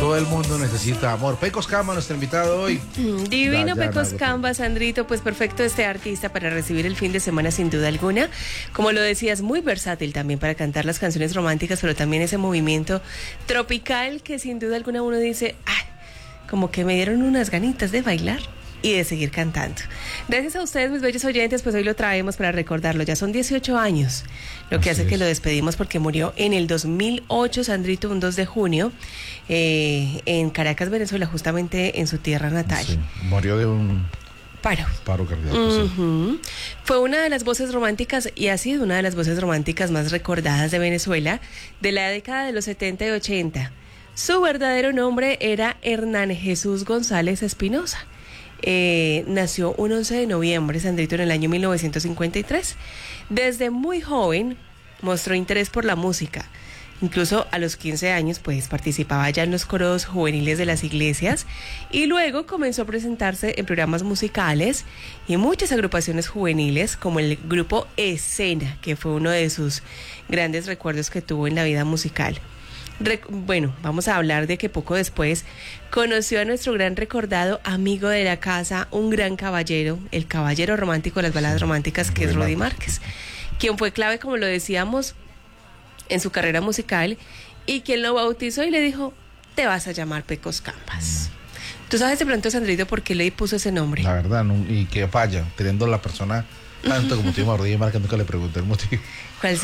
todo el mundo necesita amor. Pecos Camba, nuestro invitado hoy. Divino Pecos Camba, Sandrito, pues perfecto este artista para recibir el fin de semana sin duda alguna. Como lo decías, muy versátil también para cantar las canciones románticas, pero también ese movimiento tropical que sin duda alguna uno dice, ay, como que me dieron unas ganitas de bailar y de seguir cantando. Gracias a ustedes, mis bellos oyentes, pues hoy lo traemos para recordarlo. Ya son 18 años, lo que hace que lo despedimos porque murió en el 2008, Sandrito, un 2 de junio, en Caracas, Venezuela, justamente en su tierra natal. Sí, murió de un paro cardíaco. Sí. Fue una de las voces románticas y ha sido una de las voces románticas más recordadas de Venezuela de la década de los 70 y 80. Su verdadero nombre era Hernán Jesús González Espinosa. Nació un 11 de noviembre, Sandrito, en el año 1953. Desde muy joven mostró interés por la música. Incluso a los 15 años pues participaba ya en los coros juveniles de las iglesias y luego comenzó a presentarse en programas musicales y muchas agrupaciones juveniles como el grupo Escena, que fue uno de sus grandes recuerdos que tuvo en la vida musical. Bueno, vamos a hablar de que poco después conoció a nuestro gran recordado amigo de la casa, un gran caballero, el caballero romántico de las baladas románticas, que es Rudy Márquez, quien fue clave, como lo decíamos, en su carrera musical y quien lo bautizó y le dijo, te vas a llamar Pecos Cambas. ¿Tú sabes de pronto, Sandrito, por qué le puso ese nombre? La verdad, no, y que falla, teniendo la persona tanto como tuvimos a Rudy Márquez, nunca le pregunté el motivo. ¿Cuál